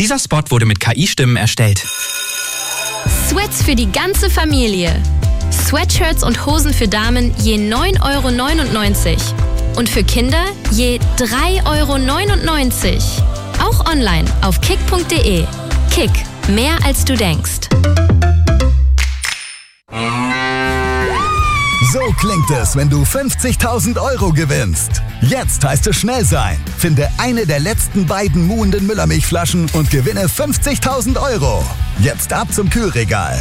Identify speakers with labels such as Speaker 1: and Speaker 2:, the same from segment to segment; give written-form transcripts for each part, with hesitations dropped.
Speaker 1: Dieser Spot wurde mit KI-Stimmen erstellt.
Speaker 2: Sweats für die ganze Familie. Sweatshirts und Hosen für Damen je 9,99 € und für Kinder je 3,99 €. Auch online auf kick.de. Kick, mehr als du denkst.
Speaker 3: So klingt es, wenn du 50.000 € gewinnst. Jetzt heißt es schnell sein. Finde eine der letzten beiden muhenden Müllermilchflaschen und gewinne 50.000 €. Jetzt ab zum Kühlregal.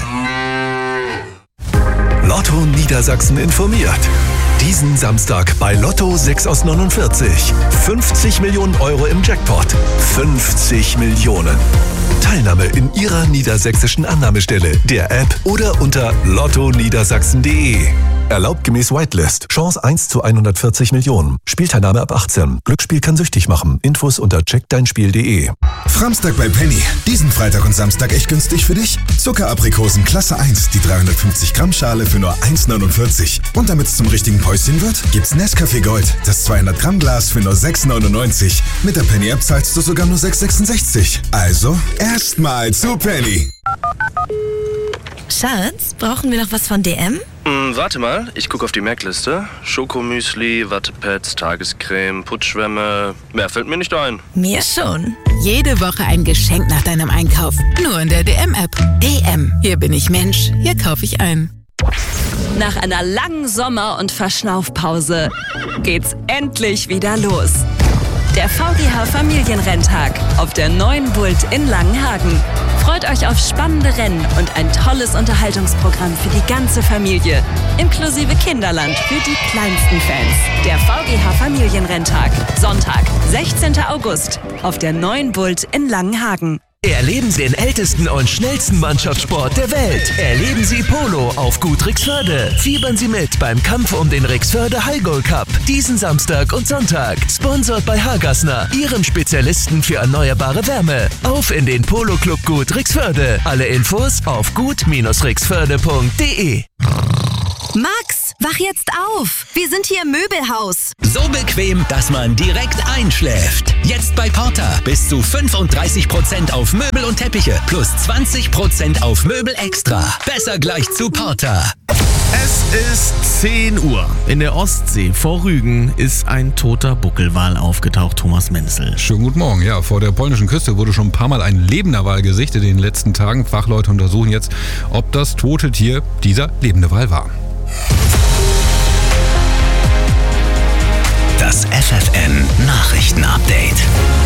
Speaker 4: Lotto Niedersachsen informiert. Diesen Samstag bei Lotto 6 aus 49. 50 Millionen € im Jackpot. 50 Millionen. Teilnahme in Ihrer niedersächsischen Annahmestelle, der App oder unter lottoniedersachsen.de. Erlaubt gemäß Whitelist. Chance 1 zu 140 Millionen. Spielteilnahme ab 18. Glücksspiel kann süchtig machen. Infos unter checkdeinspiel.de.
Speaker 5: Framstag bei Penny. Diesen Freitag und Samstag echt günstig für dich. Zuckeraprikosen Klasse 1, die 350 Gramm Schale für nur 1,49. Und damit es zum richtigen Päuschen wird, gibt's Nescafé Gold, das 200 Gramm Glas für nur 6,99. Mit der Penny App zahlst du sogar nur 6,66. Also erstmal zu Penny.
Speaker 6: Schatz, brauchen wir noch was von DM?
Speaker 7: Warte mal, ich gucke auf die Merkliste. Schokomüsli, Wattepads, Tagescreme, Putzschwämme. Mehr fällt mir nicht ein.
Speaker 6: Mir schon.
Speaker 8: Jede Woche ein Geschenk nach deinem Einkauf. Nur in der DM-App. DM. Hier bin ich Mensch. Hier kaufe ich ein.
Speaker 9: Nach einer langen Sommer- und Verschnaufpause geht's endlich wieder los. Der VGH Familienrenntag auf der Neuen Bult in Langenhagen. Freut euch auf spannende Rennen und ein tolles Unterhaltungsprogramm für die ganze Familie. Inklusive Kinderland für die kleinsten Fans. Der VGH Familienrenntag. Sonntag, 16. August auf der Neuen Bult in Langenhagen.
Speaker 4: Erleben Sie den ältesten und schnellsten Mannschaftssport der Welt. Erleben Sie Polo auf Gut Rixförde. Fiebern Sie mit beim Kampf um den Rixförde Highgoal Cup. Diesen Samstag und Sonntag. Sponsored bei Hagassner, Ihrem Spezialisten für erneuerbare Wärme. Auf in den Polo Club Gut Rixförde. Alle Infos auf gut-rixförde.de.
Speaker 6: Max, wach jetzt auf! Wir sind hier im Möbelhaus.
Speaker 10: So bequem, dass man direkt einschläft. Jetzt bei Porter. Bis zu 35% auf Möbel und Teppiche. Plus 20% auf Möbel extra. Besser gleich zu Porter.
Speaker 11: Es ist 10 Uhr. In der Ostsee vor Rügen ist ein toter Buckelwal aufgetaucht. Thomas Menzel.
Speaker 12: Schönen guten Morgen. Ja, vor der polnischen Küste wurde schon ein paar Mal ein lebender Wal gesichtet in den letzten Tagen. Fachleute untersuchen jetzt, ob das tote Tier dieser lebende Wal war.
Speaker 10: Das FFN Nachrichten-Update.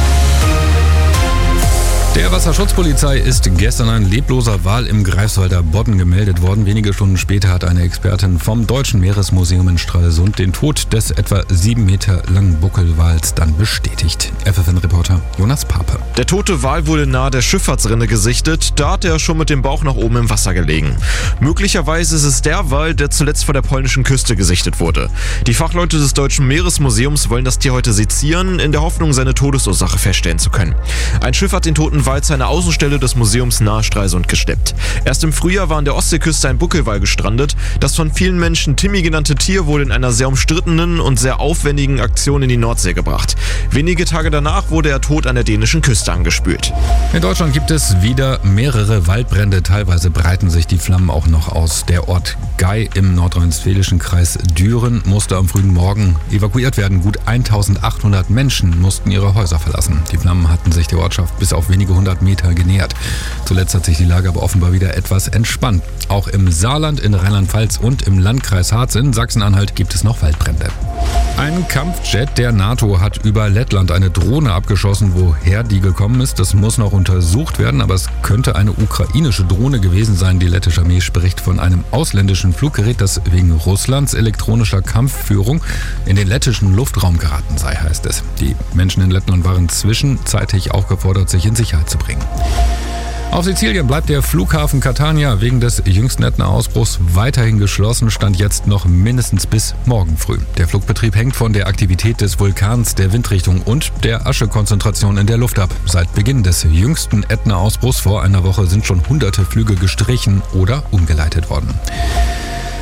Speaker 12: Der Wasserschutzpolizei ist gestern ein lebloser Wal im Greifswalder Bodden gemeldet worden. Wenige Stunden später hat eine Expertin vom Deutschen Meeresmuseum in Stralsund den Tod des etwa 7 Meter langen Buckelwals dann bestätigt. FFN-Reporter Jonas Pape.
Speaker 13: Der tote Wal wurde nahe der Schifffahrtsrinne gesichtet. Da hat er schon mit dem Bauch nach oben im Wasser gelegen. Möglicherweise ist es der Wal, der zuletzt vor der polnischen Küste gesichtet wurde. Die Fachleute des Deutschen Meeresmuseums wollen das Tier heute sezieren, in der Hoffnung, seine Todesursache feststellen zu können. Ein Schiff hat den toten Wal zu einer Außenstelle des Museums nahe Stralsund geschleppt. Erst im Frühjahr war an der Ostseeküste ein Buckelwal gestrandet. Das von vielen Menschen Timmy genannte Tier wurde in einer sehr umstrittenen und sehr aufwendigen Aktion in die Nordsee gebracht. Wenige Tage danach wurde er tot an der dänischen Küste angespült.
Speaker 12: In Deutschland gibt es wieder mehrere Waldbrände. Teilweise breiten sich die Flammen auch noch aus. Der Ort Gei im nordrhein-westfälischen Kreis Düren musste am frühen Morgen evakuiert werden. Gut 1800 Menschen mussten ihre Häuser verlassen. Die Flammen hatten sich der Ortschaft bis auf wenige 100 Meter genähert. Zuletzt hat sich die Lage aber offenbar wieder etwas entspannt. Auch im Saarland, in Rheinland-Pfalz und im Landkreis Harz in Sachsen-Anhalt gibt es noch Waldbrände. Ein Kampfjet der NATO hat über Lettland eine Drohne abgeschossen. Woher die gekommen ist, das muss noch untersucht werden, aber es könnte eine ukrainische Drohne gewesen sein. Die lettische Armee spricht von einem ausländischen Fluggerät, das wegen Russlands elektronischer Kampfführung in den lettischen Luftraum geraten sei, heißt es. Die Menschen in Lettland waren zwischenzeitlich aufgefordert, sich in Sicherheit zu bringen. Auf Sizilien bleibt der Flughafen Catania wegen des jüngsten Ätna-Ausbruchs weiterhin geschlossen, stand jetzt noch mindestens bis morgen früh. Der Flugbetrieb hängt von der Aktivität des Vulkans, der Windrichtung und der Aschekonzentration in der Luft ab. Seit Beginn des jüngsten Ätna-Ausbruchs vor einer Woche sind schon hunderte Flüge gestrichen oder umgeleitet worden.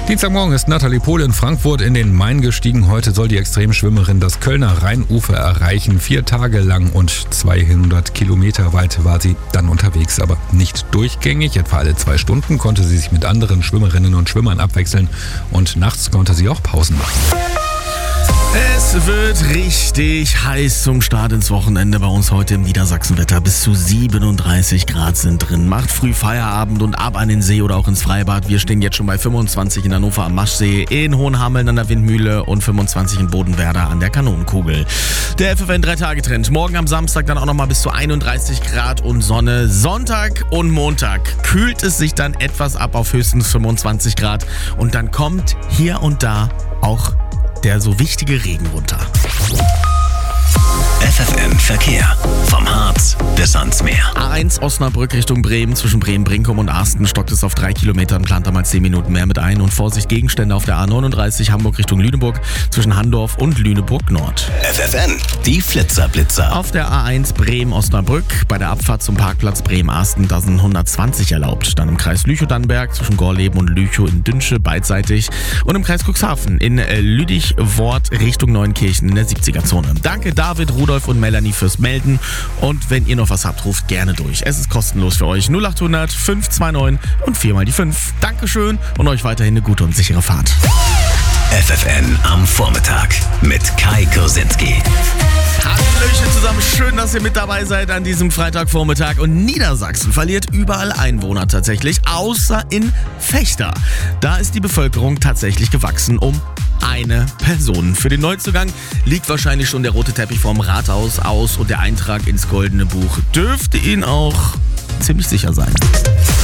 Speaker 12: Dienstagmorgen ist Nathalie Pohl in Frankfurt in den Main gestiegen. Heute soll die Extremschwimmerin das Kölner Rheinufer erreichen. 4 Tage lang und 200 Kilometer weit war sie dann unterwegs, aber nicht durchgängig. Etwa alle 2 Stunden konnte sie sich mit anderen Schwimmerinnen und Schwimmern abwechseln und nachts konnte sie auch Pausen machen.
Speaker 11: Es wird richtig heiß zum Start ins Wochenende bei uns heute im Niedersachsenwetter. Bis zu 37 Grad sind drin. Macht früh Feierabend und ab an den See oder auch ins Freibad. Wir stehen jetzt schon bei 25 in Hannover am Maschsee, in Hohenhameln an der Windmühle und 25 in Bodenwerder an der Kanonenkugel. Der FFN 3-Tage-Trend. Morgen am Samstag dann auch nochmal bis zu 31 Grad und Sonne. Sonntag und Montag kühlt es sich dann etwas ab auf höchstens 25 Grad. Und dann kommt hier und da auch der so wichtige Regen runter.
Speaker 10: FFN Verkehr. Vom Harz bis ans Meer.
Speaker 11: A1 Osnabrück Richtung Bremen. Zwischen Bremen-Brinkum und Arsten stockt es auf 3 Kilometern. Plant da mal 10 Minuten mehr mit ein. Und Vorsicht, Gegenstände auf der A39 Hamburg Richtung Lüneburg. Zwischen Handorf und Lüneburg Nord.
Speaker 10: FFN, die Flitzer-Blitzer.
Speaker 11: Auf der A1 Bremen-Osnabrück. Bei der Abfahrt zum Parkplatz Bremen-Arsten, da sind 120 erlaubt. Dann im Kreis Lüchow-Dannenberg zwischen Gorleben und Lüchow in Dünsche beidseitig. Und im Kreis Cuxhaven in Lüttich-Wort Richtung Neunkirchen in der 70er-Zone. Danke David, Rudolf und Melanie fürs Melden. Und wenn ihr noch was habt, ruft gerne durch. Es ist kostenlos für euch. 0800 529 und 4 mal die 5. Dankeschön und euch weiterhin eine gute und sichere Fahrt.
Speaker 10: FFN am Vormittag mit Kai Kursinski.
Speaker 11: Hallöchen zusammen, schön, dass ihr mit dabei seid an diesem Freitagvormittag. Und Niedersachsen verliert überall Einwohner tatsächlich, außer in Vechta. Da ist die Bevölkerung tatsächlich gewachsen um eine Person. Für den Neuzugang liegt wahrscheinlich schon der rote Teppich vorm Rathaus aus und der Eintrag ins Goldene Buch dürfte Ihnen auch ziemlich sicher sein.